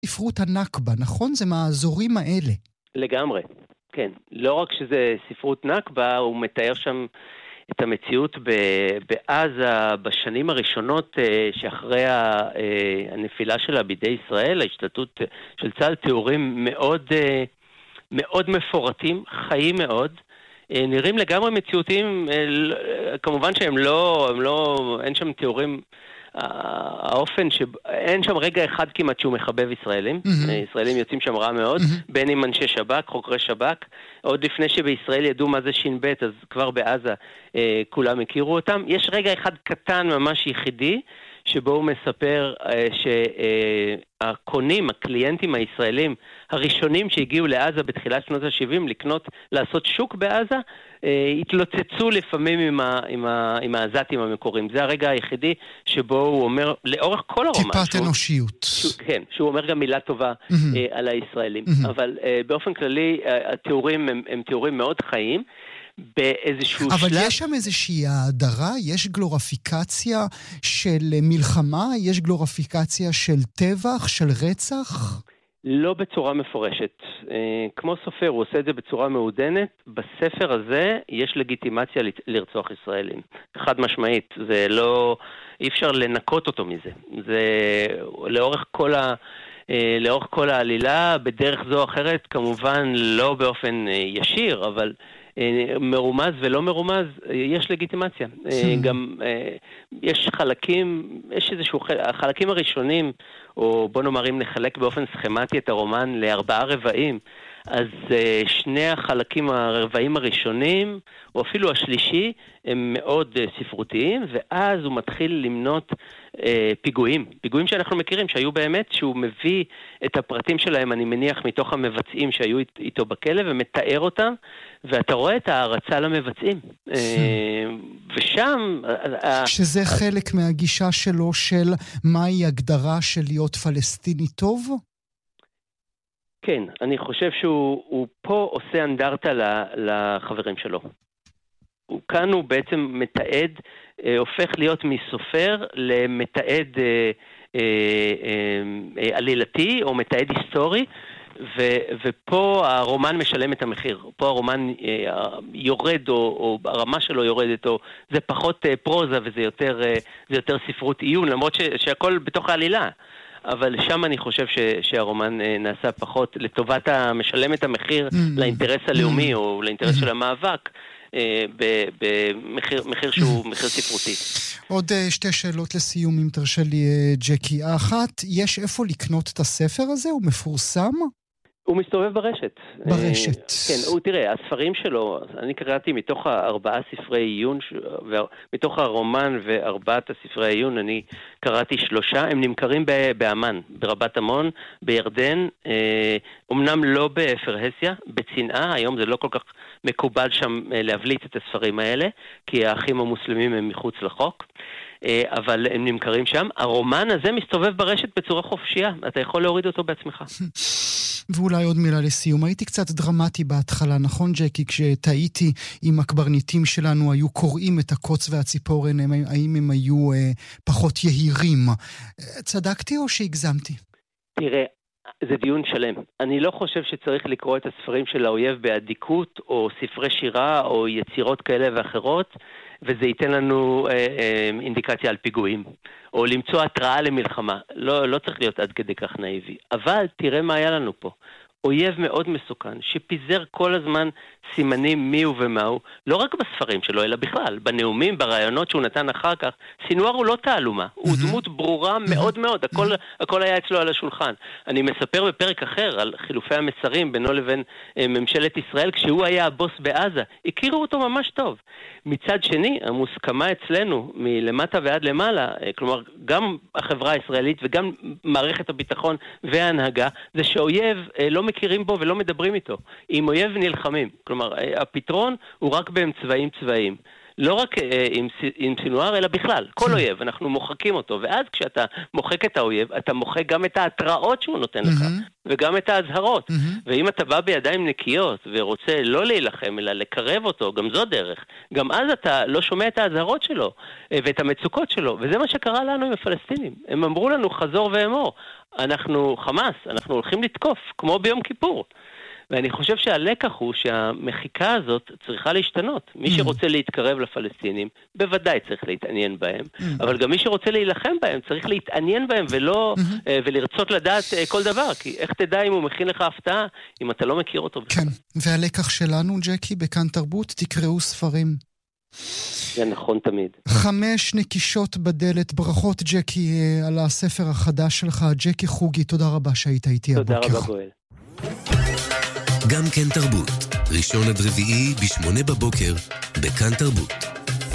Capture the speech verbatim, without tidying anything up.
ספרות הנכבה, נכון? זה מהאזורים האלה. לגמרי, כן. לא רק שזה ספרות נכבה, הוא מתאר שם את המציאות בעזה בשנים הראשונות שאחרי הנפילה שלה בידי ישראל, ההשתלטות של צה"ל, תיאורים מאוד, מאוד מפורטים, חיים מאוד, נראים לגמרי מציאותיים, כמובן שהם לא, הם לא, אין שם תיאורים, האופן שאין שם רגע אחד כמעט שהוא מחבב ישראלים, mm-hmm. ישראלים יוצאים שם רע מאוד, mm-hmm. בין אם אנשי שב"כ, חוקרי שב"כ, עוד לפני שבישראל ידעו מה זה שין בית, אז כבר בעזה אה, כולם הכירו אותם. יש רגע אחד קטן ממש יחידי, שבו הוא מספר אה, שהקונים, אה, הקליינטים הישראלים הראשונים שהגיעו לעזה בתחילת שנות ה-שבעים לקנות, לעשות שוק בעזה, אה, התלוצצו לפעמים עם, ה, עם, ה, עם העזתים המקוריים. זה הרגע היחידי שבו הוא אומר, לאורך כל הרומן. טיפת שהוא, אנושיות. שהוא, כן, שהוא אומר גם מילה טובה mm-hmm. אה, על הישראלים. Mm-hmm. אבל אה, באופן כללי, אה, התיאורים הם, הם תיאורים מאוד חיים, באיזשהו אבל שלב... אבל יש שם איזושהי הדרה, יש גלוריפיקציה של מלחמה, יש גלוריפיקציה של טבח, של רצח? לא בצורה מפורשת. כמו סופר, הוא עושה את זה בצורה מעודנת. בספר הזה יש לגיטימציה לרצוח ישראלים. חד משמעית. זה לא... אי אפשר לנקות אותו מזה. זה לאורך כל ה... לאורך כל העלילה, בדרך זו או אחרת, כמובן לא באופן ישיר, אבל... מרומז ולא מרומז, יש לגיטימציה. גם יש חלקים, יש איזשהו החלקים הראשונים, או בוא נאמר אם נחלק באופן סכמטי את הרומן לארבעה רבעים, אז שני החלקים הרבעים הראשונים, או אפילו השלישי, הם מאוד ספרותיים, ואז הוא מתחיל למנות פיגועים, פיגועים שאנחנו מכירים, שהיו באמת, שהוא מביא את הפרטים שלהם, אני מניח, מתוך המבצעים שהיו איתו בכלא, ומתאר אותם, ואתה רואה את ההרצה למבצעים. ושם... שזה חלק מהגישה שלו של מהי הגדרה של להיות פלסטיני טוב? כן, אני חושב שהוא פה עושה אנדרטה לחברים שלו. הוא כאן הוא בעצם מתעד, הופך להיות מסופר למתעד עלילתי או מתעד היסטורי, ופה הרומן משלם את המחיר. פה הרומן יורד, או הרמה שלו יורדת, או זה פחות פרוזה וזה יותר, זה יותר ספרות עיון, למרות שהכל בתוך העלילה. אבל שם אני חושב ש, שהרומן נעשה פחות לטובת המשלם את המחיר mm. לאינטרס הלאומי mm. או לאינטרס mm. של המאבק, במחיר מחיר שהוא מחיר ספרותי. עוד שתי שאלות לסיום, אם תרשה לי, ג'קי. האחת, יש איפה לקנות את הספר הזה? הוא מפורסם? הוא מסתובב ברשת. ברשת. כן, הוא תראה, הספרים שלו, אני קראתי מתוך הארבעה ספרי עיון, מתוך הרומן וארבעת הספרי העיון, אני קראתי שלושה, הם נמכרים באמן, ברבת עמון, בירדן, אמנם לא בפרהסיה, בצנעה, היום זה לא כל כך מקובל שם להבליט את הספרים האלה, כי האחים המוסלמים הם מחוץ לחוק, אבל הם נמכרים שם. הרומן הזה מסתובב ברשת בצורה חופשייה, אתה יכול להוריד אותו בעצמך. ואולי עוד מילה לסיום. הייתי קצת דרמטי בהתחלה, נכון ג'קי? כשטעיתי עם הקברניטים שלנו, היו קוראים את הקוץ והציפורן, האם הם היו אה, פחות יהירים? צדקתי או שהגזמתי? תראה, זה דיון שלם. אני לא חושב שצריך לקרוא את הספרים של האויב באדיקות, או ספרי שירה, או יצירות כאלה ואחרות, וזה ייתן לנו אה, אה, אינדיקציה על פיגועים, או למצוא התראה למלחמה. לא, לא צריך להיות עד כדי כך נאיבי. אבל תראה מה היה לנו פה. אויב מאוד מסוכן, שפיזר כל הזמן סימנים מי הוא ומה הוא, לא רק בספרים שלו, אלא בכלל, בנאומים, ברעיונות שהוא נתן אחר כך. סינואר הוא לא תעלומה, הוא דמות ברורה מאוד מאוד, הכל, הכל היה אצלו על השולחן. אני מספר בפרק אחר על חילופי המסרים בינו לבין ממשלת ישראל, כשהוא היה הבוס בעזה, הכירו אותו ממש טוב. מצד שני, המוסכמה אצלנו, מלמטה ועד למעלה, כלומר, גם החברה הישראלית וגם מערכת הביטחון וההנהגה, זה שאויב לא מכירים בו ולא מדברים איתו. עם אויב נלחמים. כלומר, הפתרון הוא רק בהם צבעים צבעים. לא רק אה, עם, עם סינואר, אלא בכלל, כל אויב, אנחנו מוחקים אותו, ואז כשאתה מוחק את האויב, אתה מוחק גם את ההתראות שהוא נותן לך, וגם את ההזהרות, ואם אתה בא בידיים נקיות, ורוצה לא להילחם, אלא לקרב אותו, גם זו דרך, גם אז אתה לא שומע את ההזהרות שלו, ואת המצוקות שלו, וזה מה שקרה לנו עם הפלסטינים, הם אמרו לנו חזור ואמור, אנחנו חמאס, אנחנו הולכים לתקוף, כמו ביום כיפור. ואני חושב שהלקח הוא שהמחיקה הזאת צריכה להשתנות. מי שרוצה להתקרב לפלסטינים, בוודאי צריך להתעניין בהם, אבל גם מי שרוצה להילחם בהם, צריך להתעניין בהם ולא, ולרצות לדעת כל דבר, כי איך תדע אם הוא מכין לך הפתעה, אם אתה לא מכיר אותו. כן, והלקח שלנו, ג'קי, בכאן תרבות, תקראו ספרים. זה נכון תמיד. חמש נקישות בדלת, ברכות ג'קי על הספר החדש שלך, ג'קי חוגי, תודה רבה שהיית איתי הבוקר. תודה רבה גואל. גם כן תרבות, ראשון עד רביעי בשמונה בבוקר, בכאן תרבות.